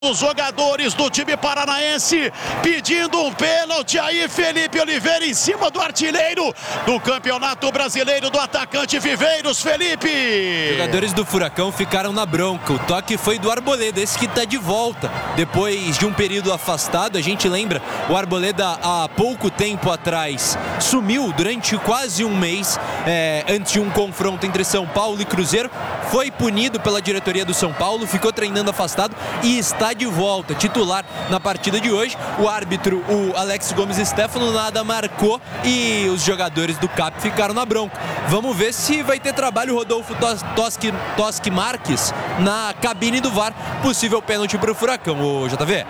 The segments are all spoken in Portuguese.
Os jogadores do time paranaense pedindo um pênalti aí, Felipe Oliveira em cima do artilheiro do Campeonato Brasileiro, do atacante Viveiros, Felipe. Os jogadores do Furacão ficaram na bronca, o toque foi do Arboleda, esse que está de volta. Depois de um período afastado, a gente lembra, o Arboleda há pouco tempo atrás sumiu durante quase um mês, antes de um confronto entre São Paulo e Cruzeiro, foi punido pela diretoria do São Paulo, ficou treinando afastado e está de volta, titular na partida de hoje. O árbitro, o Alex Gomes Stefano, nada marcou e os jogadores do CAP ficaram na bronca. Vamos ver se vai ter trabalho Rodolfo Toschi Marques na cabine do VAR. Possível pênalti para o Furacão, o JV.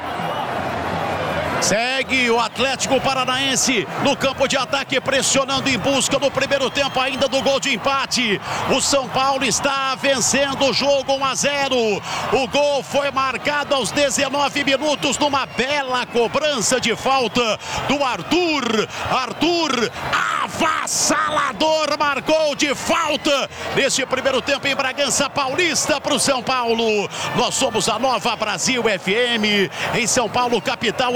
Segue o Atlético Paranaense no campo de ataque, pressionando em busca do primeiro tempo ainda do gol de empate. O São Paulo está vencendo o jogo 1-0. O gol foi marcado aos 19 minutos numa bela cobrança de falta do Arthur. Arthur, avassalador, marcou de falta nesse primeiro tempo em Bragança Paulista para o São Paulo. Nós somos a Nova Brasil FM em São Paulo, capital,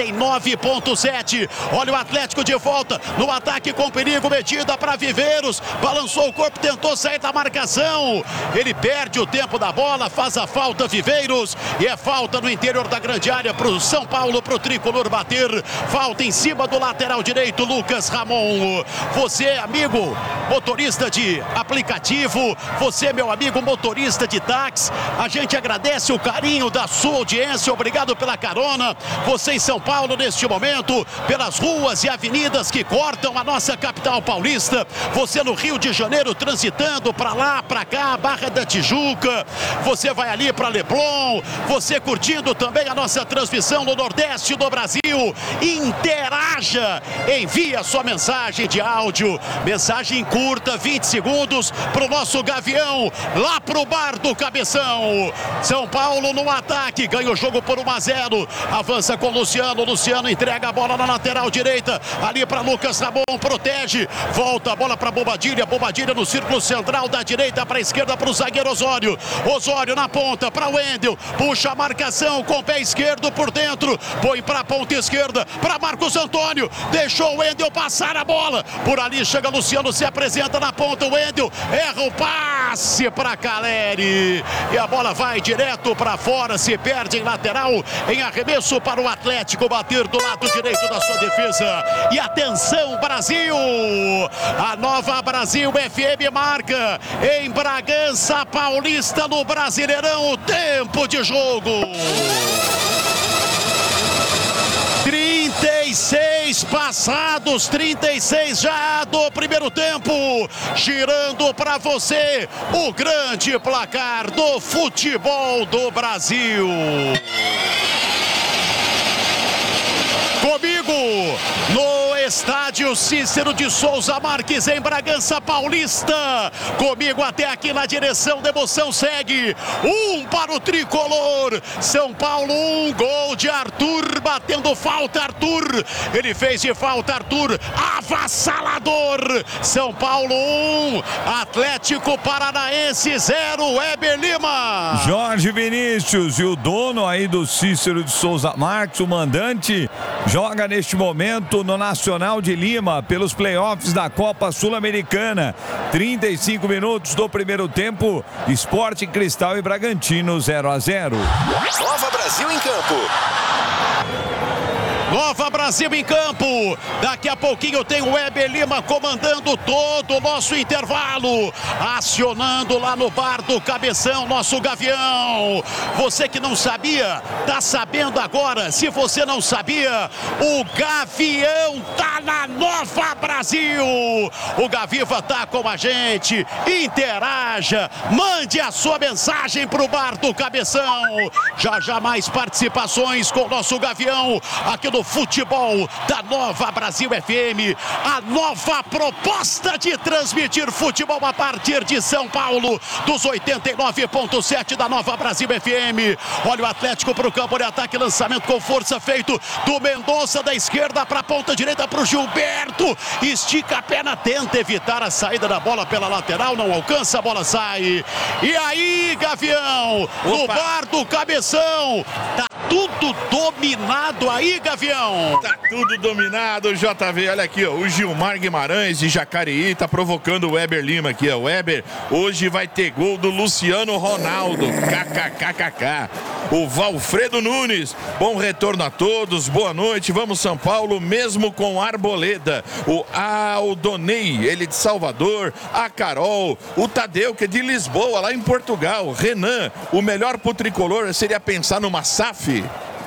89.7. Olha o Atlético de volta no ataque com perigo, metida para Viveiros, balançou o corpo, tentou sair da marcação, ele perde o tempo da bola, faz a falta Viveiros e é falta no interior da grande área para o São Paulo, para o tricolor bater. Falta em cima do lateral direito Lucas Ramon. Você, amigo motorista de aplicativo, você, meu amigo motorista de táxi, a gente agradece o carinho da sua audiência, obrigado pela carona. Você em São Paulo neste momento, pelas ruas e avenidas que cortam a nossa capital paulista. Você no Rio de Janeiro transitando para lá, para cá, Barra da Tijuca. Você vai ali para Leblon. Você curtindo também a nossa transmissão no Nordeste do Brasil. Interaja, envie a sua mensagem de áudio, mensagem curta, 20 segundos para o nosso Gavião, lá para o bar do Cabeção. São Paulo no ataque, ganha o jogo por 1-0, avança com Luciano, Luciano entrega a bola na lateral direita, ali para Lucas Ramon, protege, volta a bola para Bobadilha, Bobadilha no círculo central da direita para a esquerda para o zagueiro Osório, Osório na ponta para o Wendel, puxa a marcação com o pé esquerdo por dentro, põe para a ponta esquerda para Marcos Antônio, deixou o Wendel passar a bola, por ali chega Luciano, se apresenta na ponta, o Wendel erra o passe para Caleri e a bola vai direto para fora, se perde em lateral, em arremesso para o Atlético bater do lado direito da sua defesa. E atenção, Brasil! A Nova Brasil FM marca em Bragança Paulista no Brasileirão o tempo de jogo. 36 passados, 36 já do primeiro tempo, girando para você o grande placar do futebol do Brasil. Comigo no estádio Cícero de Souza Marques em Bragança Paulista, comigo até aqui na direção da emoção segue, 1 para o tricolor, São Paulo 1, gol de Arthur, batendo falta Arthur, ele fez de falta Arthur, avassalador, São Paulo 1, Atlético Paranaense 0, Weber Lima. Jorge Vinícius, e o dono aí do Cícero de Souza Marques, o mandante, joga neste momento no Nacional de Lima pelos playoffs da Copa Sul-Americana. 35 minutos do primeiro tempo, Sport Cristal e Bragantino 0-0. Nova Brasil em campo. Nova Brasil em campo, daqui a pouquinho tem o Weber Lima comandando todo o nosso intervalo, acionando lá no bar do Cabeção, nosso Gavião. Você que não sabia, tá sabendo agora. Se você não sabia, o Gavião tá na Nova Brasil. O Gaviva tá com a gente, interaja, mande a sua mensagem pro bar do Cabeção. Já mais participações com o nosso Gavião aqui no Futebol futebol da Nova Brasil FM, a nova proposta de transmitir futebol a partir de São Paulo, dos 89.7 da Nova Brasil FM. Olha o Atlético para o campo de ataque, lançamento com força feito do Mendonça, da esquerda para a ponta direita para o Gilberto, estica a perna, tenta evitar a saída da bola pela lateral, não alcança, a bola sai. E aí, Gavião, no bar do Cabeção, tá tudo dominado aí, Gavião. Tá tudo dominado, JV. Olha aqui, ó, o Gilmar Guimarães de Jacareí tá provocando o Weber Lima aqui, ó. O Weber hoje vai ter gol do Luciano Ronaldo. KKKKK. O Valfredo Nunes, bom retorno a todos, boa noite, vamos São Paulo, mesmo com Arboleda. O Aldonei, ele de Salvador, a Carol, o Tadeu, que é de Lisboa, lá em Portugal. Renan, o melhor pro tricolor seria pensar numa SAF?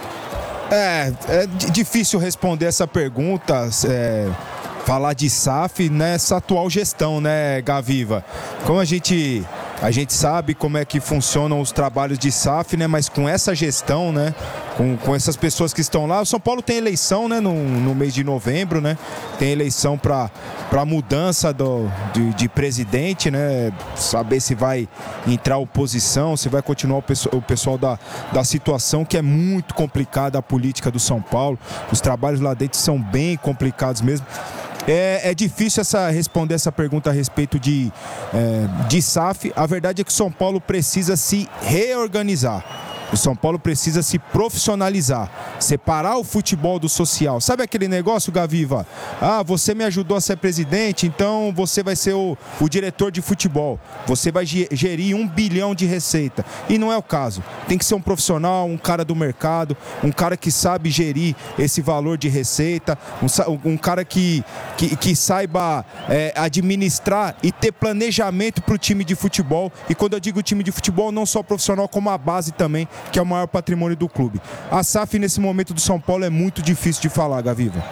É difícil responder essa pergunta, falar de SAF nessa atual gestão, né, Gaviva? Como a gente sabe como é que funcionam os trabalhos de SAF, né? Mas com essa gestão, né? Com essas pessoas que estão lá, o São Paulo tem eleição, né? No mês de novembro, né? Tem eleição para mudança de presidente, né? Saber se vai entrar oposição, se vai continuar o pessoal da situação, que é muito complicada a política do São Paulo. Os trabalhos lá dentro são bem complicados mesmo. É difícil responder essa pergunta a respeito de SAF. A verdade é que o São Paulo precisa se reorganizar. O São Paulo precisa se profissionalizar, separar o futebol do social. Sabe aquele negócio, Gaviva? Ah, você me ajudou a ser presidente, então você vai ser o diretor de futebol. Você vai gerir 1 bilhão de receita. E não é o caso. Tem que ser um profissional, um cara do mercado, um cara que sabe gerir esse valor de receita, um cara que saiba administrar e ter planejamento para o time de futebol. E quando eu digo time de futebol, não só profissional, como a base também, que é o maior patrimônio do clube. A SAF nesse momento do São Paulo é muito difícil de falar, Gaviva.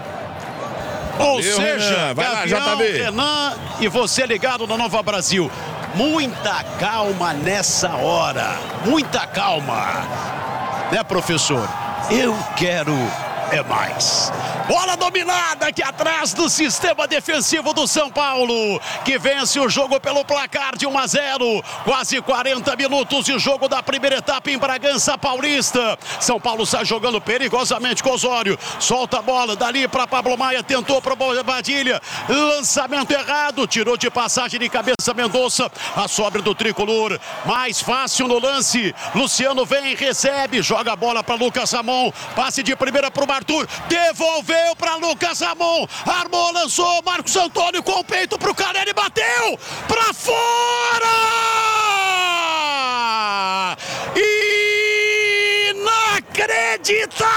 Ou seja, Gavião, Renan e você ligado no Nova Brasil. Muita calma nessa hora. Muita calma. Né, professor? Eu quero mais. Bola dominada aqui atrás do sistema defensivo do São Paulo, que vence o jogo pelo placar de 1-0. Quase 40 minutos de jogo da primeira etapa em Bragança Paulista. São Paulo sai jogando perigosamente com Osório. Solta a bola dali para Pablo Maia. Tentou para Bobadilha. Lançamento errado. Tirou de passagem de cabeça Mendonça. A sobra do tricolor. Mais fácil no lance. Luciano vem, recebe. Joga a bola para Lucas Ramon. Passe de primeira para o Arthur. Devolveu para Lucas Ramon, armou, lançou, Marcos Antônio com o peito para o Caleri, bateu para fora! Inacreditável!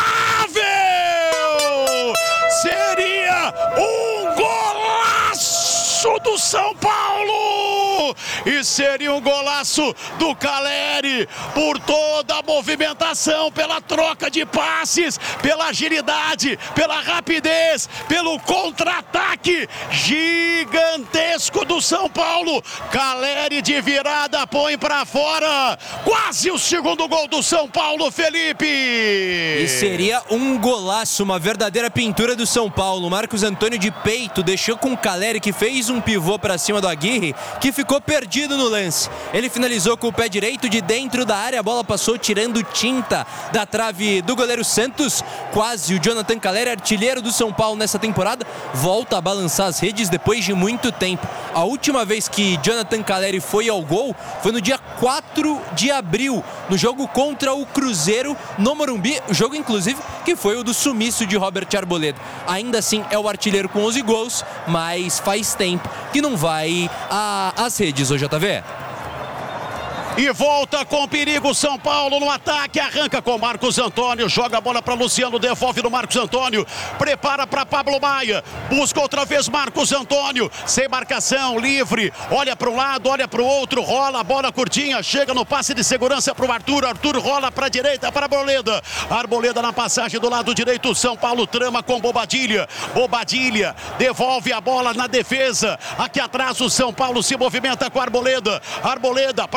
Seria um golaço do São Paulo! E seria um golaço do Caleri por toda a movimentação, pela troca de passes, pela agilidade, pela rapidez, pelo contra-ataque gigantesco do São Paulo. Caleri de virada põe para fora. Quase o segundo gol do São Paulo, Felipe. E seria um golaço, uma verdadeira pintura do São Paulo. Marcos Antônio de peito deixou com o Caleri, que fez um pivô para cima do Aguirre, que ficou perdido no lance. Ele finalizou com o pé direito de dentro da área, a bola passou tirando tinta da trave do goleiro Santos. Quase o Jonathan Caleri, artilheiro do São Paulo nessa temporada, volta a balançar as redes depois de muito tempo. A última vez que Jonathan Caleri foi ao gol foi no dia 4 de abril, no jogo contra o Cruzeiro no Morumbi, o jogo inclusive que foi o do sumiço de Robert Arboleda. Ainda assim é o artilheiro com 11 gols, mas faz tempo que não vai às redes, ô JV. E volta com perigo São Paulo no ataque, arranca com Marcos Antônio, joga a bola para Luciano, devolve no Marcos Antônio, prepara para Pablo Maia, busca outra vez Marcos Antônio, sem marcação, livre, olha para um lado, olha para o outro, rola a bola curtinha, chega no passe de segurança para o Arthur, Arthur rola para a direita para Arboleda, Arboleda na passagem do lado direito, São Paulo trama com Bobadilha, Bobadilha devolve a bola na defesa, aqui atrás o São Paulo se movimenta com Arboleda, Arboleda para Osório,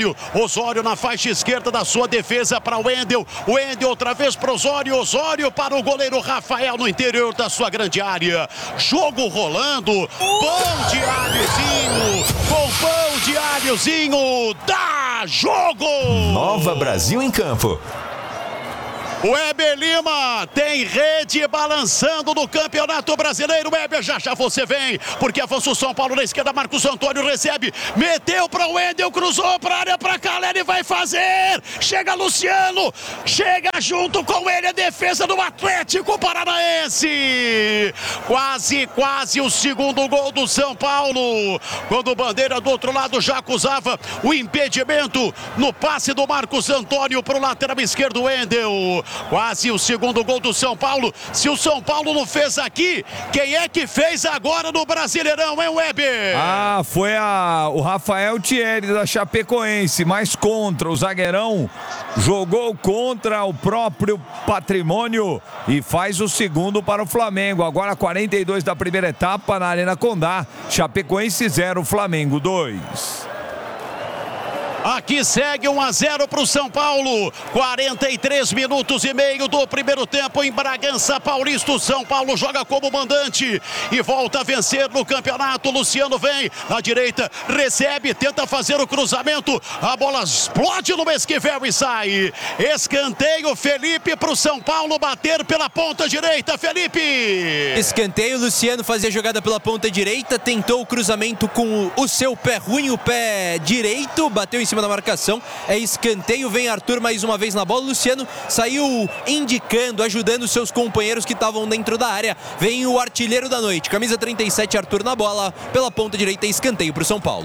Osório. Osório na faixa esquerda da sua defesa para o Wendel. Wendel outra vez para Osório. Osório para o goleiro Rafael no interior da sua grande área. Jogo rolando. Pão de alhozinho. Com pão de alhozinho. Dá jogo! Nova Brasil em campo. O Weber Lima tem rede balançando no Campeonato Brasileiro. Weber, já você vem, porque avança o São Paulo na esquerda. Marcos Antônio recebe, meteu para o Wendel, cruzou para a área para Caleri, vai fazer. Chega Luciano, chega junto com ele a defesa do Atlético Paranaense. Quase o segundo gol do São Paulo. Quando o Bandeira do outro lado já acusava o impedimento no passe do Marcos Antônio para o lateral esquerdo, Wendel. Quase o segundo gol do São Paulo. Se o São Paulo não fez aqui, quem é que fez agora no Brasileirão, hein, Weber? Foi o Rafael Thierry da Chapecoense, mas contra o zagueirão, jogou contra o próprio Patrimônio e faz o segundo para o Flamengo. Agora 42 da primeira etapa na Arena Condá. Chapecoense 0, Flamengo 2. Aqui segue 1-0 para o São Paulo. 43 minutos e meio do primeiro tempo em Bragança Paulista. O São Paulo joga como mandante e volta a vencer no campeonato. Luciano vem na direita, recebe, tenta fazer o cruzamento. A bola explode no esquivel e sai. Escanteio, Felipe, para o São Paulo bater pela ponta direita. Felipe! Escanteio, Luciano fazia a jogada pela ponta direita, tentou o cruzamento com o seu pé ruim, o pé direito, bateu em cima da marcação, é escanteio, vem Arthur mais uma vez na bola. Luciano saiu indicando, ajudando seus companheiros que estavam dentro da área. Vem o artilheiro da noite, camisa 37, Arthur na bola, pela ponta direita, escanteio para o São Paulo.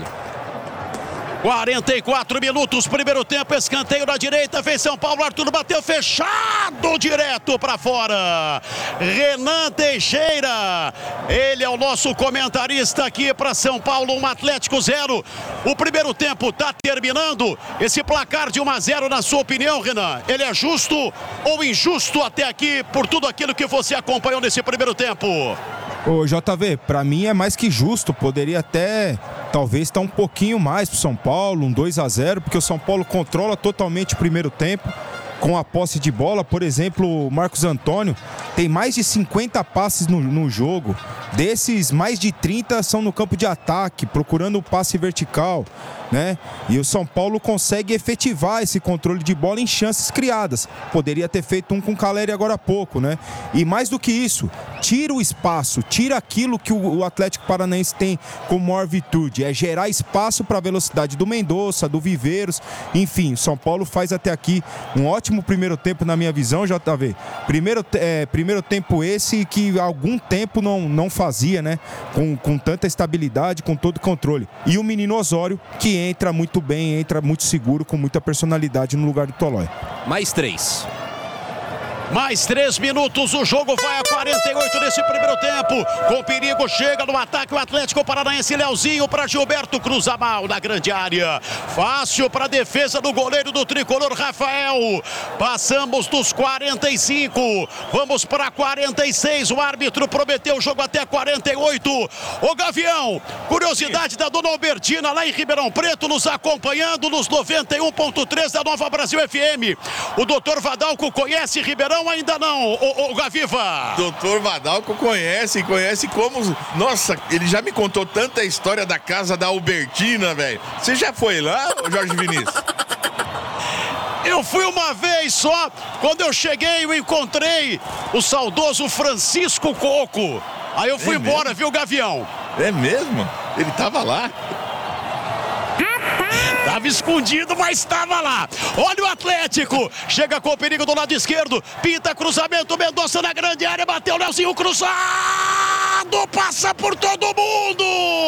44 minutos, primeiro tempo, escanteio na direita, vem São Paulo, Arthur bateu fechado, direto para fora. Renan Teixeira, ele é o nosso comentarista aqui para São Paulo, 1 Atlético 0. O primeiro tempo está terminando. Esse placar de 1-0, na sua opinião, Renan, ele é justo ou injusto até aqui por tudo aquilo que você acompanhou nesse primeiro tempo? Ô, JV, pra mim é mais que justo, poderia até, talvez, estar um pouquinho mais pro São Paulo, um 2-0, porque o São Paulo controla totalmente o primeiro tempo, com a posse de bola. Por exemplo, o Marcos Antônio tem mais de 50 passes no jogo, desses mais de 30 são no campo de ataque, procurando o passe vertical, né? E o São Paulo consegue efetivar esse controle de bola em chances criadas. Poderia ter feito um com o Caleri agora há pouco, né? E mais do que isso, tira o espaço, tira aquilo que o Atlético Paranaense tem como maior virtude, é gerar espaço para a velocidade do Mendonça, do Viveiros, enfim. O São Paulo faz até aqui um ótimo primeiro tempo, na minha visão, JV. Primeiro tempo esse que há algum tempo não fazia, né? Com tanta estabilidade, com todo controle. E o menino Osório, que entra muito bem, entra muito seguro, com muita personalidade no lugar do Tolói. Mais 3. Mais 3 minutos, o jogo vai a 48 nesse primeiro tempo. Com perigo, chega no ataque o Atlético Paranaense. Leozinho para Gilberto, cruza mal na grande área. Fácil para a defesa do goleiro do tricolor, Rafael. Passamos dos 45, vamos para 46. O árbitro prometeu o jogo até 48. Ô Gavião, curiosidade da dona Albertina lá em Ribeirão Preto, nos acompanhando nos 91.3 da Nova Brasil FM. O doutor Vadalco conhece Ribeirão? Ainda não, o Gaviva. Doutor Vadalco conhece como... Nossa, ele já me contou tanta história da casa da Albertina, velho. Você já foi lá, Jorge Vinícius? Eu fui uma vez só. Quando eu cheguei, eu encontrei o saudoso Francisco Coco. Aí eu fui embora, viu, Gavião? É mesmo? Ele tava lá? Estava escondido, mas estava lá. Olha o Atlético. Chega com o perigo do lado esquerdo. Pinta cruzamento. Mendonça na grande área. Bateu o Leozinho cruzado. Passa por todo mundo.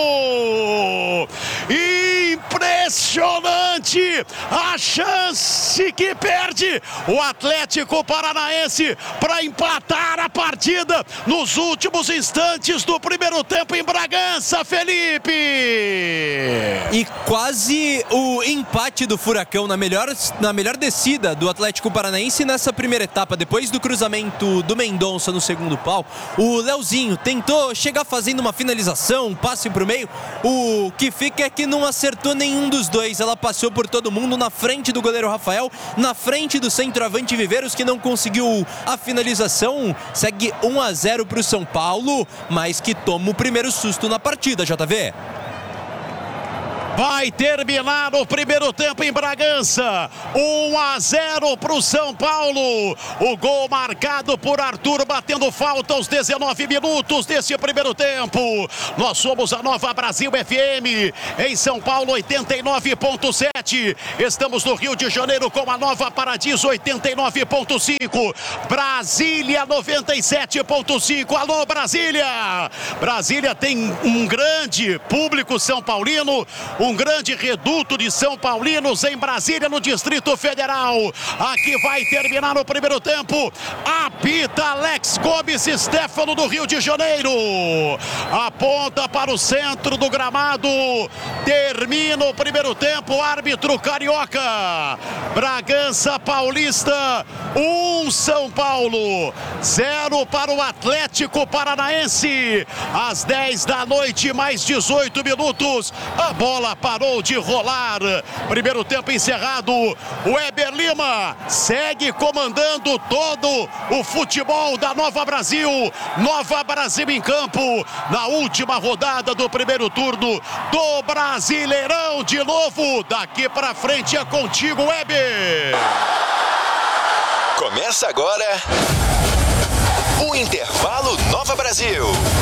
Impressionante a chance que perde o Atlético Paranaense para empatar a partida nos últimos instantes do primeiro tempo em Bragança, Felipe. E quase o empate do Furacão na melhor descida do Atlético Paranaense nessa primeira etapa. Depois do cruzamento do Mendonça no segundo pau, o Leozinho tentou chegar fazendo uma finalização, um passe para o meio. O que fica é que não acertou nenhum dos dois. Ela passou por todo mundo, na frente do goleiro Rafael, na frente do centroavante Viveiros, que não conseguiu a finalização. Segue 1-0 para o São Paulo, mas que toma o primeiro susto na partida, JV. Vai terminar o primeiro tempo em Bragança. 1-0 para o São Paulo. O gol marcado por Arthur, batendo falta aos 19 minutos desse primeiro tempo. Nós somos a Nova Brasil FM, em São Paulo 89.7. Estamos no Rio de Janeiro com a Nova Paradiso 89.5. Brasília 97.5. Alô, Brasília! Brasília tem um grande público são paulino, um grande reduto de São Paulinos em Brasília, no Distrito Federal. Aqui vai terminar o primeiro tempo. Apita Alex Gomes Stefano do Rio de Janeiro. Aponta para o centro do gramado. Termina o primeiro tempo. Árbitro carioca. Bragança Paulista 1, São Paulo 0 para o Atlético Paranaense. Às 10 da noite, mais 18 minutos. A bola parou de rolar. Primeiro tempo encerrado. O Eber Lima segue comandando todo o futebol da Nova Brasil. Nova Brasil em campo na última rodada do primeiro turno do Brasileirão. De novo, daqui pra frente é contigo, Eber. Começa agora o Intervalo Nova Brasil.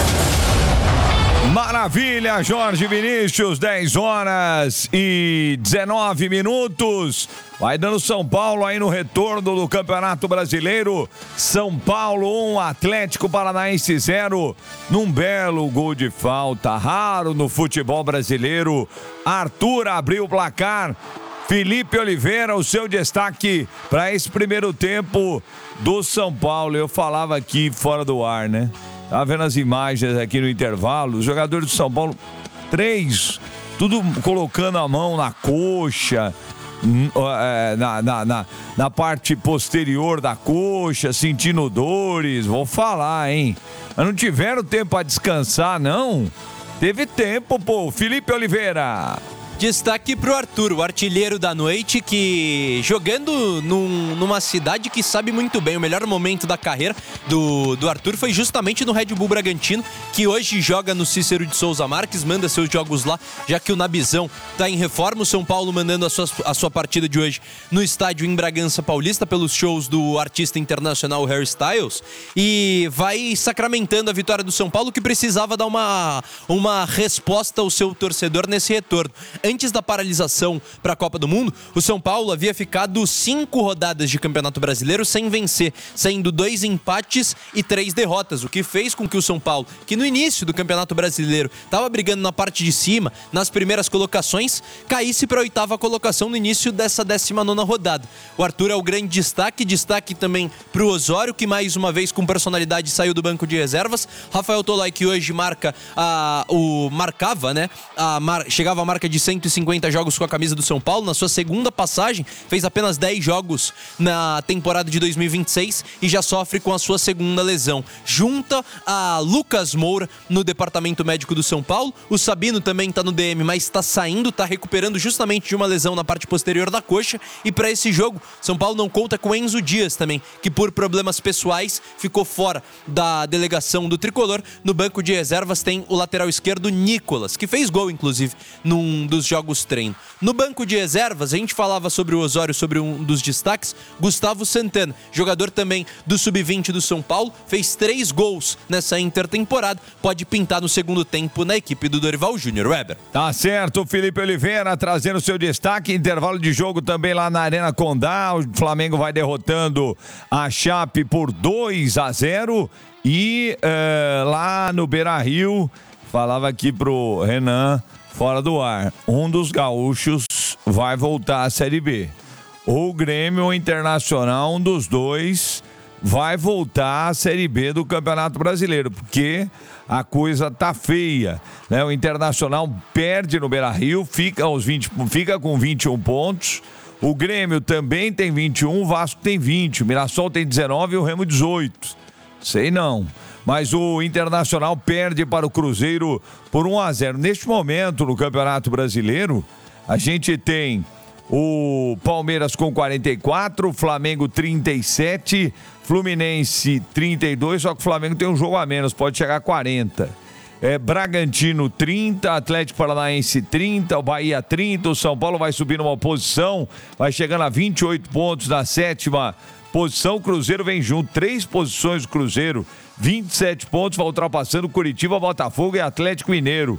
Maravilha, Jorge Vinícius, 10 horas e 19 minutos. Vai dando São Paulo aí no retorno do Campeonato Brasileiro. São Paulo 1, Atlético Paranaense 0. Num belo gol de falta, raro no futebol brasileiro. Arthur abriu o placar. Felipe Oliveira, o seu destaque para esse primeiro tempo do São Paulo. Eu falava aqui fora do ar, né? Tá vendo as imagens aqui no intervalo? Os jogadores do São Paulo, 3, tudo colocando a mão na coxa, na parte posterior da coxa, sentindo dores. Vou falar, hein? Mas não tiveram tempo para descansar, não? Teve tempo, pô. Felipe Oliveira. Destaque pro Arthur, o artilheiro da noite, que jogando numa cidade que sabe muito bem, o melhor momento da carreira do Arthur foi justamente no Red Bull Bragantino, que hoje joga no Cícero de Souza Marques, manda seus jogos lá, já que o Nabizão tá em reforma. O São Paulo mandando a sua partida de hoje no estádio em Bragança Paulista, pelos shows do artista internacional Harry Styles, e vai sacramentando a vitória do São Paulo, que precisava dar uma resposta ao seu torcedor nesse retorno. Antes da paralisação para a Copa do Mundo, o São Paulo havia ficado 5 rodadas de Campeonato Brasileiro sem vencer, saindo 2 empates e 3 derrotas, o que fez com que o São Paulo, que no início do Campeonato Brasileiro estava brigando na parte de cima, nas primeiras colocações, caísse para a 8ª colocação no início dessa 19ª rodada. O Arthur é o grande destaque também para o Osório, que mais uma vez com personalidade saiu do banco de reservas. Rafael Tolói, que hoje chegava a marca de 150 jogos com a camisa do São Paulo. Na sua segunda passagem, fez apenas 10 jogos na temporada de 2026 e já sofre com a sua segunda lesão. Junta a Lucas Moura no departamento médico do São Paulo. O Sabino também está no DM, mas está saindo, está recuperando justamente de uma lesão na parte posterior da coxa. E para esse jogo, São Paulo não conta com Enzo Dias também, que por problemas pessoais ficou fora da delegação do Tricolor. No banco de reservas tem o lateral esquerdo Nicolas, que fez gol inclusive num dos jogos treino. No banco de reservas, a gente falava sobre o Osório, sobre um dos destaques, Gustavo Santana, jogador também do Sub-20 do São Paulo, fez 3 gols nessa intertemporada, pode pintar no segundo tempo na equipe do Dorival Júnior. Weber. Tá certo, Felipe Oliveira trazendo seu destaque, intervalo de jogo também lá na Arena Condá. O Flamengo vai derrotando a Chape por 2-0 e lá no Beira-Rio, falava aqui pro Renan fora do ar, um dos gaúchos vai voltar à Série B. Ou o Grêmio ou o Internacional, um dos dois vai voltar à Série B do Campeonato Brasileiro, porque a coisa tá feia, né? O Internacional perde no Beira-Rio, fica com 21 pontos. O Grêmio também tem 21, o Vasco tem 20, o Mirassol tem 19 e o Remo 18. Sei não. Mas o Internacional perde para o Cruzeiro por 1-0. Neste momento, no Campeonato Brasileiro, a gente tem o Palmeiras com 44, Flamengo 37, Fluminense 32, só que o Flamengo tem um jogo a menos, pode chegar a 40. Bragantino 30, Atlético Paranaense 30, o Bahia 30, o São Paulo vai subir numa posição, vai chegando a 28 pontos na 7ª posição, o Cruzeiro vem junto, 3 posições do Cruzeiro, 27 pontos, vai ultrapassando Curitiba, Botafogo e Atlético Mineiro.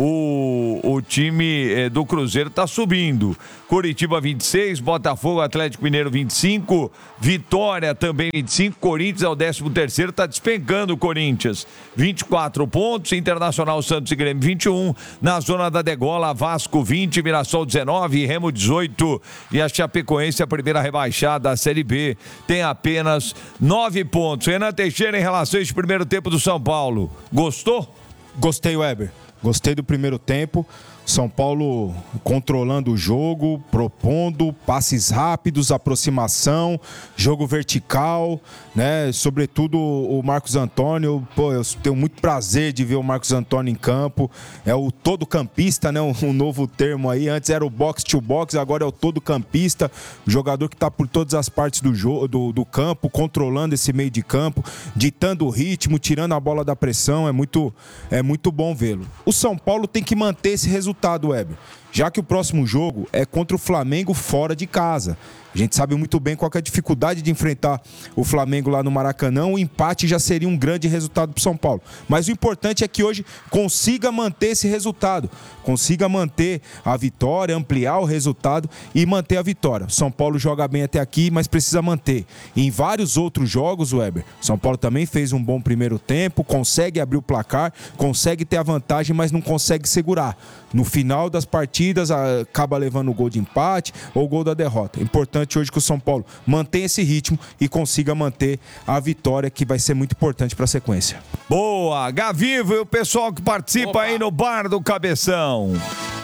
O time do Cruzeiro está subindo. Curitiba 26, Botafogo, Atlético Mineiro 25, Vitória também 25, Corinthians é o 13º, está despencando o Corinthians, 24 pontos, Internacional, Santos e Grêmio 21, na zona da degola, Vasco 20, Mirassol 19, Remo 18 e a Chapecoense, a primeira rebaixada da Série B, tem apenas 9 pontos. Renan Teixeira, em relação a esse primeiro tempo do São Paulo, gostou? Gostei, Weber. Gostei do primeiro tempo. São Paulo controlando o jogo, propondo passes rápidos, aproximação, jogo vertical, né? Sobretudo o Marcos Antônio. Pô, eu tenho muito prazer de ver o Marcos Antônio em campo. É o todo campista, né? Um novo termo aí. Antes era o box to box, agora é o todo campista. O jogador que está por todas as partes do campo, controlando esse meio de campo, ditando o ritmo, tirando a bola da pressão. É muito bom vê-lo. O São Paulo tem que manter esse resultado, Weber, já que o próximo jogo é contra o Flamengo fora de casa. A gente sabe muito bem qual que é a dificuldade de enfrentar o Flamengo lá no Maracanã. O empate já seria um grande resultado para o São Paulo. Mas o importante é que hoje consiga manter esse resultado. Consiga manter a vitória, ampliar o resultado e manter a vitória. O São Paulo joga bem até aqui, mas precisa manter. E em vários outros jogos, Weber, o São Paulo também fez um bom primeiro tempo, consegue abrir o placar, consegue ter a vantagem, mas não consegue segurar. No final das partidas, acaba levando o gol de empate ou o gol da derrota. Importante hoje que o São Paulo mantenha esse ritmo e consiga manter a vitória, que vai ser muito importante para a sequência. Boa! Gavivo e o pessoal que participa aí no Bar do Cabeção.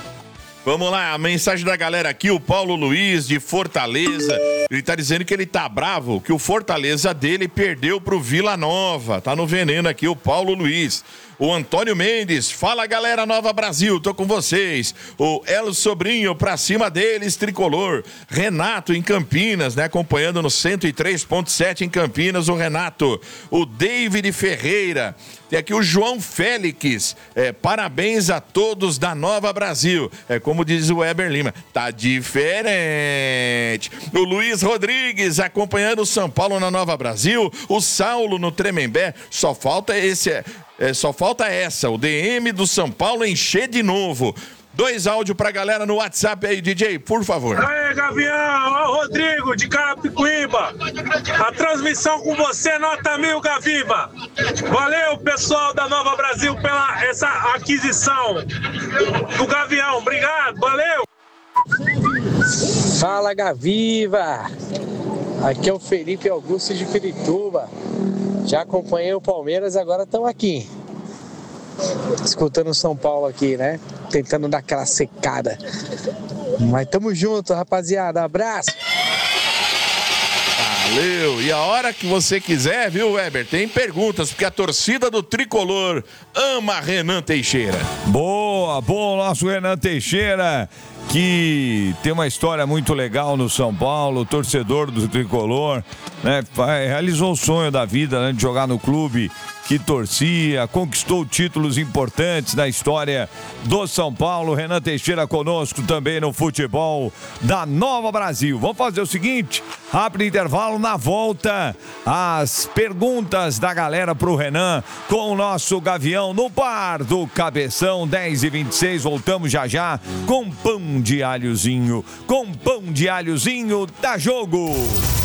Vamos lá, a mensagem da galera aqui, o Paulo Luiz de Fortaleza, ele tá dizendo que ele tá bravo, que o Fortaleza dele perdeu pro Vila Nova, tá no veneno aqui o Paulo Luiz. O Antônio Mendes, fala galera Nova Brasil, tô com vocês. O El Sobrinho, pra cima deles, tricolor. Renato em Campinas, né, acompanhando no 103.7 em Campinas, o Renato. O David Ferreira, tem aqui o João Félix, parabéns a todos da Nova Brasil. Como diz o Weber Lima, tá diferente. O Luiz Rodrigues, acompanhando o São Paulo na Nova Brasil. O Saulo no Tremembé, só falta essa, o DM do São Paulo encher de novo. 2 áudios pra galera no WhatsApp aí, DJ, por favor. Aê, Gavião, ó, Rodrigo de Carapicuíba. A transmissão com você, nota 1000, Gaviva. Valeu, pessoal da Nova Brasil, pela essa aquisição do Gavião. Obrigado, valeu. Fala, Gaviva. Aqui é o Felipe Augusto de Pirituba. Já acompanhei o Palmeiras, agora estamos aqui. Escutando o São Paulo aqui, né? Tentando dar aquela secada. Mas tamo junto, rapaziada. Abraço! Valeu! E a hora que você quiser, viu, Weber? Tem perguntas, porque a torcida do Tricolor ama Renan Teixeira. Boa, bom, nosso Renan Teixeira, que tem uma história muito legal no São Paulo, torcedor do Tricolor, né? Realizou o sonho da vida, né, de jogar no clube que torcia, conquistou títulos importantes na história do São Paulo. Renan Teixeira conosco também no futebol da Nova Brasil. Vamos fazer o seguinte, rápido intervalo, na volta as perguntas da galera pro Renan com o nosso Gavião no Bar do Cabeção, 10h26, voltamos já com pão de alhozinho, da Jogo.